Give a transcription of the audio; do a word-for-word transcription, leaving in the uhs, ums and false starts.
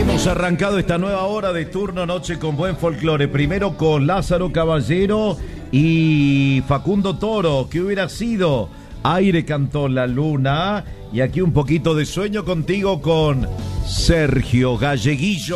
Hemos arrancado esta nueva hora de turno noche con buen folclore. Primero con Lázaro Caballero y Facundo Toro. ¿Qué hubiera sido? Aire cantó la luna. Y aquí un poquito de sueño contigo con Sergio Galleguillo.